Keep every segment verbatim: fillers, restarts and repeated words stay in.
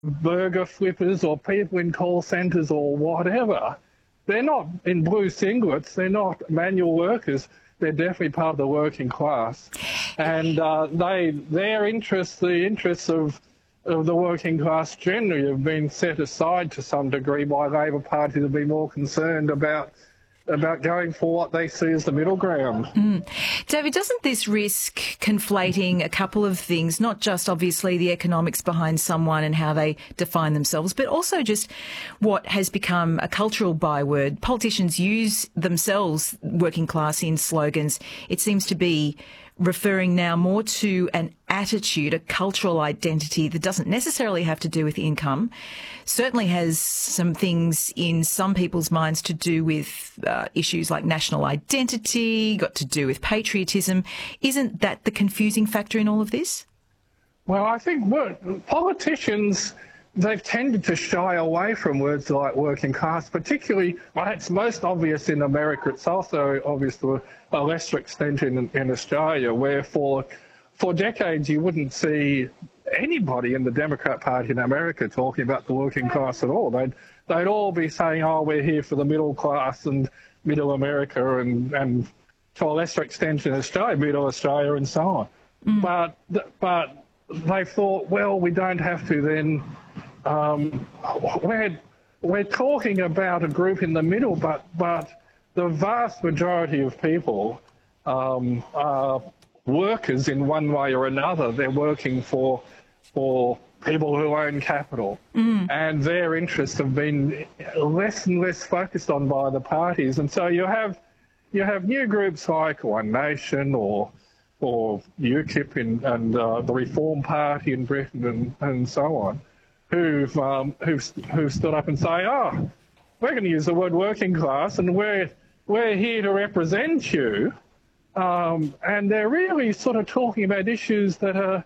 burger flippers or people in call centres or whatever, they're not in blue singlets, they're not manual workers, they're definitely part of the working class. And uh, they, their interests, the interests of, of the working class generally have been set aside to some degree by Labor Party to be more concerned about about going for what they see as the middle ground. Mm. David, doesn't this risk conflating a couple of things, not just obviously the economics behind someone and how they define themselves, but also just what has become a cultural byword? Politicians use themselves, working class, in slogans. It seems to be referring now more to an attitude, a cultural identity that doesn't necessarily have to do with income, certainly has some things in some people's minds to do with uh, issues like national identity, got to do with patriotism. Isn't that the confusing factor in all of this? Well, I think work, politicians, they've tended to shy away from words like working class, particularly, well, it's most obvious in America. It's also obvious to a lesser extent in, in Australia, where for, for decades you wouldn't see anybody in the Democrat Party in America talking about the working class at all. They'd, they'd all be saying, oh, we're here for the middle class and middle America and, and to a lesser extent in Australia, middle Australia and so on. Mm. But, but they thought, well, we don't have to then. Um, we're, we're talking about a group in the middle, but, but the vast majority of people um, are workers in one way or another. They're working for, for people who own capital. Mm. And their interests have been less and less focused on by the parties. And so you have, you have new groups like One Nation or, or UKIP in, and uh, the Reform Party in Britain and, and so on, who've, um, who've, who've stood up and say, oh, we're going to use the word working class and we're, we're here to represent you. Um, and they're really sort of talking about issues that are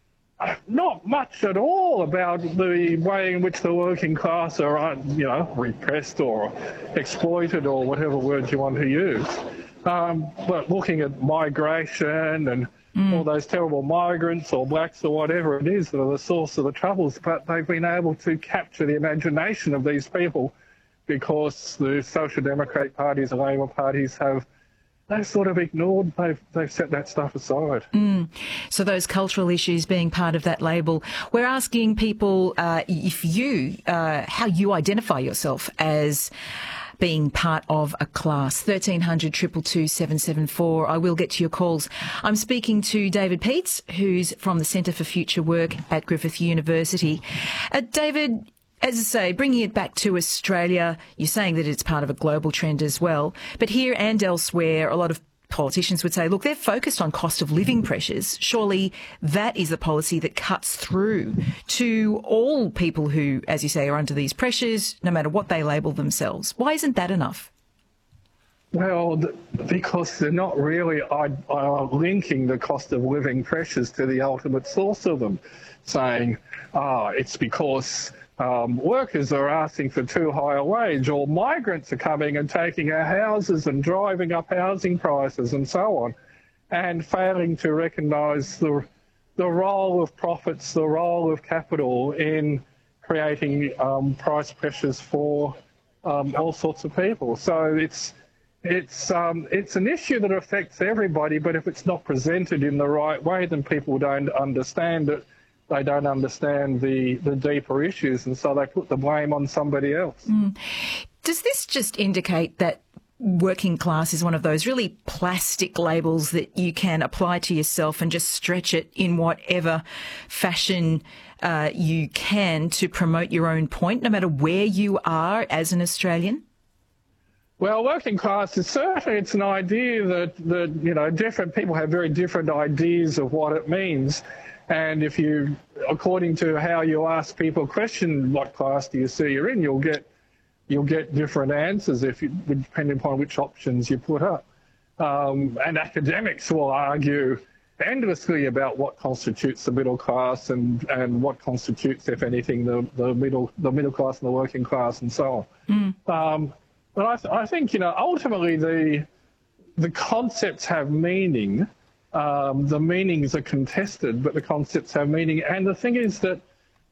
not much at all about the way in which the working class are, you know, repressed or exploited or whatever words you want to use. Um, but looking at migration and Mm. all those terrible migrants or blacks or whatever it is that are the source of the troubles, but they've been able to capture the imagination of these people because the Social Democrat parties and Labor parties have they've sort of ignored, they've, they've set that stuff aside. Mm. So those cultural issues being part of that label, we're asking people uh, if you, uh, how you identify yourself as being part of a class. thirteen hundred, two two two, seven seven four. I will get to your calls. I'm speaking to David Peets, who's from the Centre for Future Work at Griffith University. Uh, David, as I say, bringing it back to Australia, you're saying that it's part of a global trend as well. But here and elsewhere, a lot of politicians would say, look, they're focused on cost of living pressures. Surely that is a policy that cuts through to all people who, as you say, are under these pressures, no matter what they label themselves. Why isn't that enough? Well, because they're not really uh, linking the cost of living pressures to the ultimate source of them, saying, ah, oh, it's because Um, workers are asking for too high a wage, or migrants are coming and taking our houses and driving up housing prices and so on, and failing to recognise the, the role of profits, the role of capital in creating um, price pressures for um, all sorts of people. So it's, it's, um, it's an issue that affects everybody, but if it's not presented in the right way, then people don't understand it. They don't understand the, the deeper issues, and so they put the blame on somebody else. Mm. Does this just indicate that working class is one of those really plastic labels that you can apply to yourself and just stretch it in whatever fashion uh, you can to promote your own point, no matter where you are as an Australian? Well, working class is certainly, it's an idea that, that, you know, different people have very different ideas of what it means. And if you, according to how you ask people a question, what class do you see you're in, you'll get, you'll get different answers if you, depending upon which options you put up. Um, and academics will argue endlessly about what constitutes the middle class and, and what constitutes, if anything, the, the middle, the middle class and the working class and so on. Mm. Um, but I, th I think, you know, ultimately the, the concepts have meaning. Um, the meanings are contested, but the concepts have meaning. And the thing is that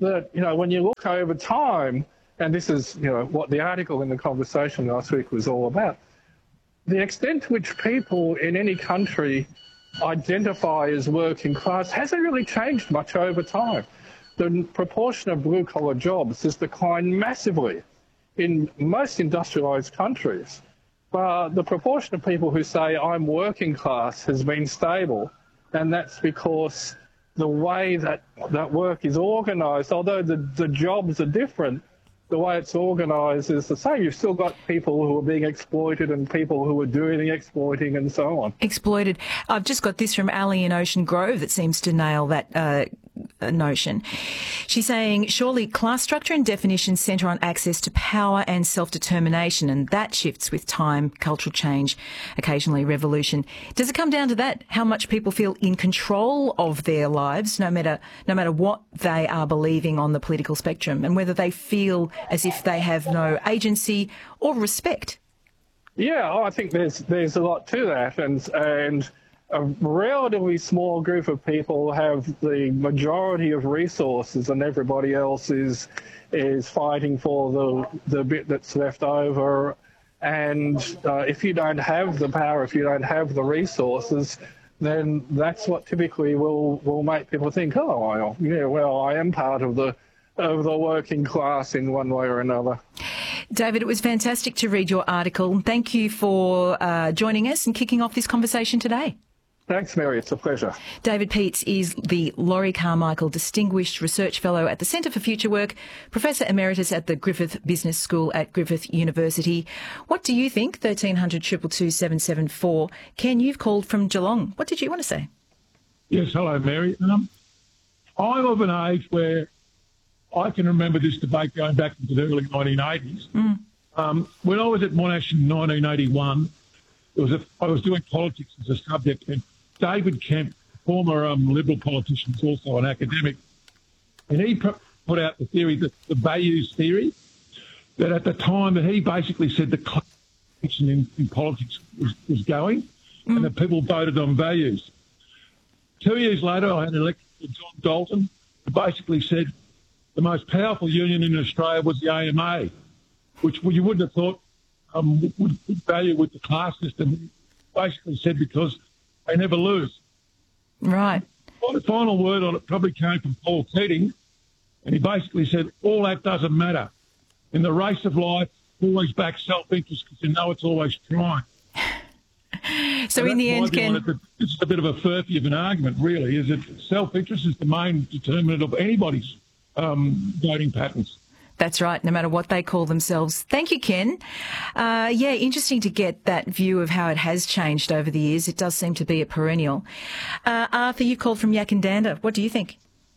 that, you know, when you look over time, and this is, you know, what the article in the conversation last week was all about, the extent to which people in any country identify as working class hasn't really changed much over time. The proportion of blue-collar jobs has declined massively in most industrialised countries. But the proportion of people who say, I'm working class, has been stable, and that's because the way that, that work is organised, although the, the jobs are different, the way it's organised is the same. You've still got people who are being exploited and people who are doing the exploiting and so on. Exploited. I've just got this from Ali in Ocean Grove that seems to nail that uh, notion. She's saying, surely class structure and definitions centre on access to power and self-determination, and that shifts with time, cultural change, occasionally revolution. Does it come down to that, how much people feel in control of their lives, no matter no matter what they are believing on the political spectrum, and whether they feel as if they have no agency or respect? Yeah, I think there's there's a lot to that, and and a relatively small group of people have the majority of resources, and everybody else is is fighting for the the bit that's left over. And uh, if you don't have the power, if you don't have the resources, then that's what typically will will make people think, oh, I, yeah, well, I am part of the of the working class in one way or another. David, it was fantastic to read your article. Thank you for uh, joining us and kicking off this conversation today. Thanks, Mary. It's a pleasure. David Peets is the Laurie Carmichael Distinguished Research Fellow at the Centre for Future Work, Professor Emeritus at the Griffith Business School at Griffith University. What do you think? thirteen hundred, two two two, seven seven four. Ken, you've called from Geelong. What did you want to say? Yes, hello, Mary. Um, I'm of an age where I can remember this debate going back into the early nineteen eighties. Mm. Um, when I was at Monash in nineteen eighty-one, it was a, I was doing politics as a subject, and David Kemp, former um, Liberal politician, is also an academic, and he put out the theory, that the values theory, that at the time that he basically said the class in, in politics was, was going, mm. and that people voted on values. Two years later, I had elected John Dalton, who basically said the most powerful union in Australia was the A M A, which you wouldn't have thought um, would, would value with the class system. He basically said because they never lose. Right. Well, the final word on it probably came from Paul Keating, and he basically said, all that doesn't matter. In the race of life, always back self-interest because you know it's always trying. So, so in the end, Ken... This is a bit of a furphy of an argument, really, is that self-interest is the main determinant of anybody's um, voting patterns. That's right, no matter what they call themselves. Thank you, Ken. Uh, yeah, interesting to get that view of how it has changed over the years. It does seem to be a perennial. Uh, Arthur, you called from Yakandanda. What do you think?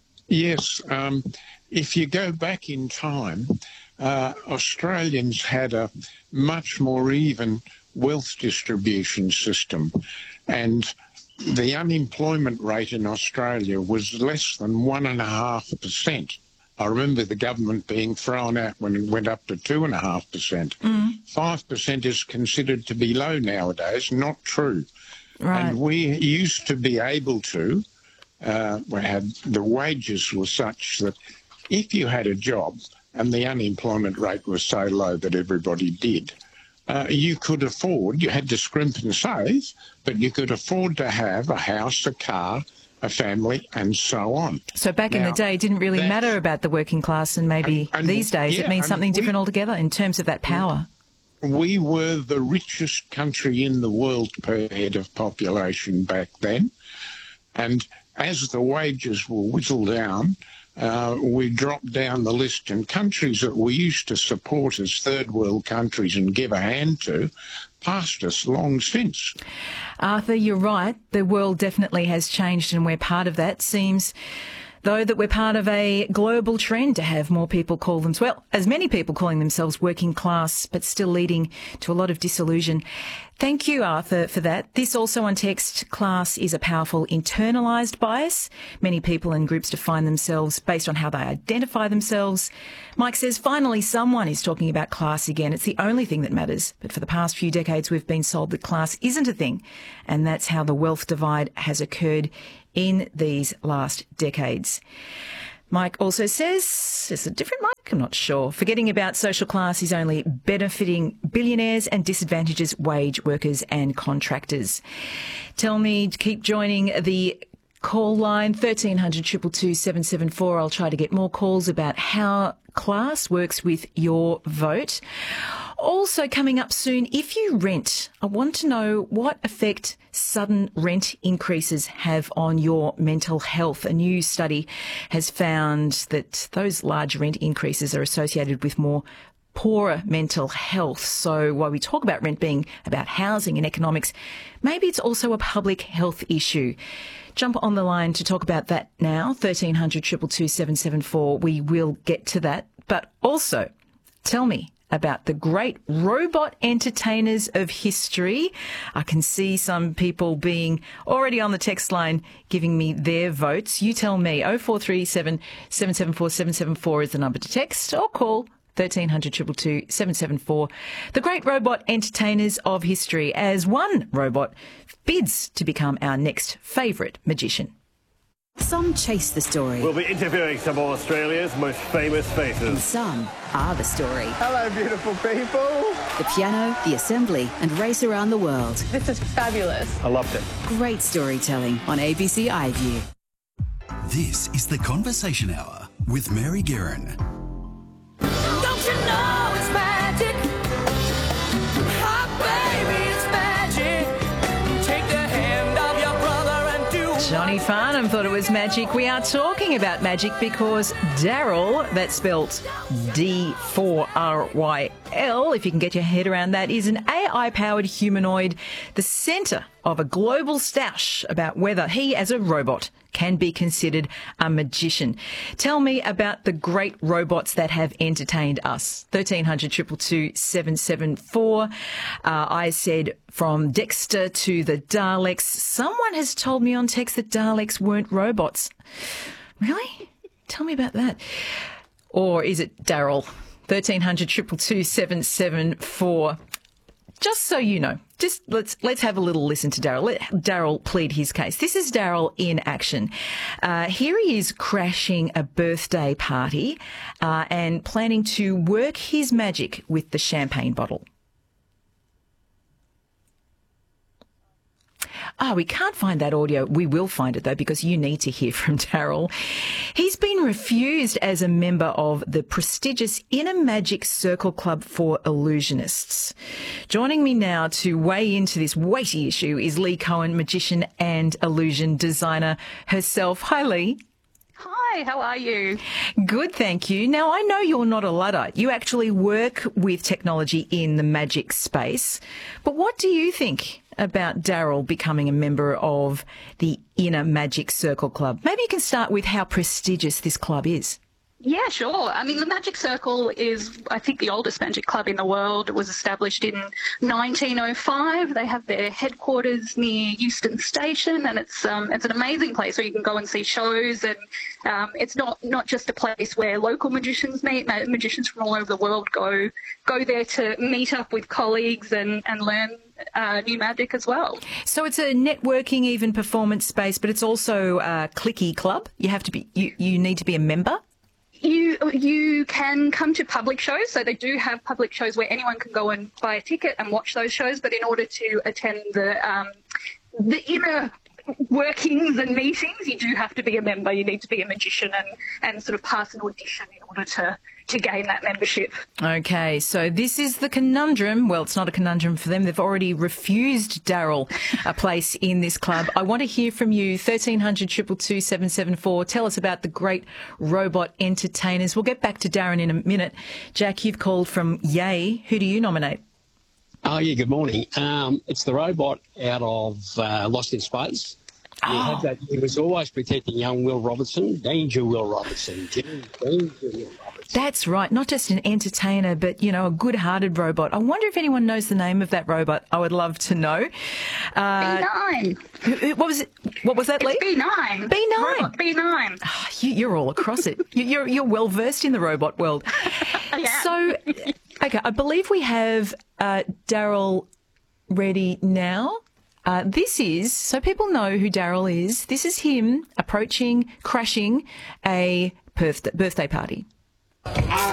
Yes, um, if you go back in time, uh, Australians had a much more even wealth distribution system, and the unemployment rate in Australia was less than one and a half percent. I remember the government being thrown out when it went up to two and a half percent. Five percent is considered to be low nowadays. Not true. Right. And we used to be able to. Uh, we had the wages were such that if you had a job and the unemployment rate was so low that everybody did, uh, you could afford. You had to scrimp and save, but you could afford to have a house, a car, a family, and so on. So back now, in the day, it didn't really matter about the working class, and maybe and, and, these days yeah, it means something different we, altogether in terms of that power. We were the richest country in the world per head of population back then, and as the wages were whittled down, uh, we dropped down the list, and countries that we used to support as third world countries and give a hand to passed us long since. Arthur, you're right. The world definitely has changed, and we're part of that. Seems, though, that we're part of a global trend to have more people call themselves, well, as many people calling themselves working class, but still leading to a lot of disillusion. Thank you, Arthur, for that. This also on text, class is a powerful internalised bias. Many people and groups define themselves based on how they identify themselves. Mike says, finally, someone is talking about class again. It's the only thing that matters. But for the past few decades, we've been sold that class isn't a thing. And that's how the wealth divide has occurred in these last decades. Mike also says, it's a different Mike, I'm not sure. Forgetting about social class is only benefiting billionaires and disadvantages wage workers and contractors. Tell me to keep joining the call line, thirteen hundred, two two two, seven seven four. I'll try to get more calls about how class works with your vote. Also coming up soon, if you rent, I want to know what effect sudden rent increases have on your mental health. A new study has found that those large rent increases are associated with more poorer mental health. So while we talk about rent being about housing and economics, maybe it's also a public health issue. Jump on the line to talk about that now, thirteen hundred, two two two, seven seven four. We will get to that. But also, tell me about the great robot entertainers of history. I can see some people being already on the text line giving me their votes. You tell me. oh four three seven, seven seven four, seven seven four is the number to text or call. thirteen hundred, two two two, seven seven four. The great robot entertainers of history, as one robot bids to become our next favourite magician. Some chase the story. We'll be interviewing some of Australia's most famous faces. And some are the story. Hello, beautiful people. The piano, the assembly, and race around the world. This is fabulous. I loved it. Great storytelling on A B C iView. This is The Conversation Hour with Mary Guerin. Don't you know it's magic? Hot baby, it's magic. Take the hand of your brother and do. Johnny Farnham thought it was magic. We are talking about magic because Daryl, that's spelt D four R Y L, if you can get your head around that, is an A I-powered humanoid, the centre of a global stoush about whether he, as a robot, can be considered a magician. Tell me about the great robots that have entertained us. thirteen hundred, two two two, seven seven four. Uh, I said from Dexter to the Daleks. Someone has told me on text that Daleks weren't robots. Really? Tell me about that. Or is it Daryl? thirteen hundred, two two two, seven seven four. Just so you know, just let's let's have a little listen to Daryl. Let Daryl plead his case. This is Daryl in action. Uh, here he is crashing a birthday party uh, and planning to work his magic with the champagne bottle. Ah, oh, we can't find that audio. We will find it, though, because you need to hear from Daryl. He's been refused as a member of the prestigious Inner Magic Circle Club for Illusionists. Joining me now to weigh into this weighty issue is Lee Cohen, magician and illusion designer herself. Hi, Lee. Hi, how are you? Good, thank you. Now, I know you're not a Luddite. You actually work with technology in the magic space. But what do you think about Daryl becoming a member of the Inner Magic Circle Club? Maybe you can start with how prestigious this club is. Yeah, sure. I mean, the Magic Circle is, I think, the oldest magic club in the world. It was established in nineteen oh five. They have their headquarters near Euston Station, and it's um, it's an amazing place where you can go and see shows. And um, it's not, not just a place where local magicians meet. Magicians from all over the world go go there to meet up with colleagues and, and learn uh, new magic as well. So it's a networking, even performance space, but it's also a cliquey club. You have to be, you, you need to be a member. You you can come to public shows, so they do have public shows where anyone can go and buy a ticket and watch those shows. But in order to attend the um, the inner workings and meetings, you do have to be a member. You need to be a magician and, and sort of pass an audition in order to, to gain that membership. Okay, so this is the conundrum. Well, it's not a conundrum for them. They've already refused Daryl a place in this club. I want to hear from you, thirteen hundred, two two two, seven seven four. Tell us about the great robot entertainers. We'll get back to Darren in a minute. Jack, you've called from Yay. Who do you nominate? Oh, yeah, good morning. Um, it's the robot out of uh, Lost in Space. Oh. He, had that, he was always protecting young Will Robertson, Danger Will Robertson, Danger Will Robertson. That's right. Not just an entertainer, but, you know, a good-hearted robot. I wonder if anyone knows the name of that robot. I would love to know. Uh, B nine. What was it? What was that, Lee? It's B nine. B nine. Robot B nine. Oh, you, you're all across it. You, you're you're well versed in the robot world. Yeah. So, okay, I believe we have uh, Daryl ready now. Uh, this is, so people know who Daryl is, this is him approaching, crashing a birthday, birthday party? Uh,